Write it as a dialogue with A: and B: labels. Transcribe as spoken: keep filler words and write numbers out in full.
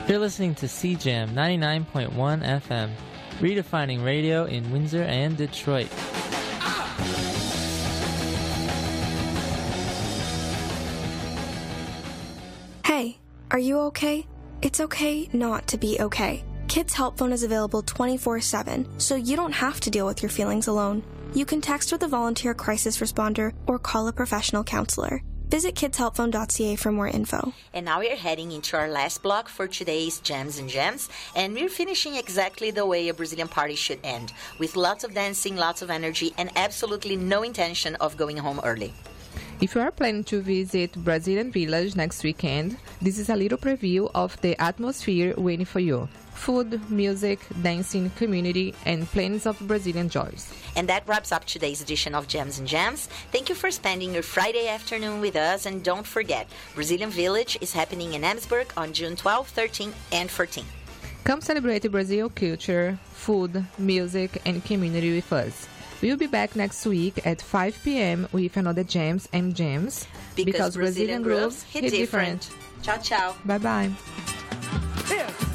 A: You're listening to C Jam ninety-nine point one F M, redefining radio in Windsor and Detroit.
B: Hey, are you okay? It's okay not to be okay. Kids Help Phone is available twenty-four seven, so you don't have to deal with your feelings alone. You can text with a volunteer crisis responder or call a professional counselor. Visit kids help phone dot c a for more info.
C: And now we are heading into our last block for today's Jams and Gems, and we're finishing exactly the way a Brazilian party should end, with lots of dancing, lots of energy, and absolutely no intention of going home early.
D: If you are planning to visit Brazilian Village next weekend, this is a little preview of the atmosphere waiting for you. Food, music, dancing, community, and plenty of Brazilian joys.
C: And that wraps up today's edition of Gems and Jams. Thank you for spending your Friday afternoon with us, and don't forget, Brazilian Village is happening in Amsburg on June twelfth, thirteenth, and fourteenth.
D: Come celebrate Brazil culture, food, music, and community with us. We'll be back next week at five p.m. with another Jams and Gems.
C: Because, because Brazilian, Brazilian grooves hit, hit different. different. Ciao, ciao.
D: Bye-bye.
E: Yeah.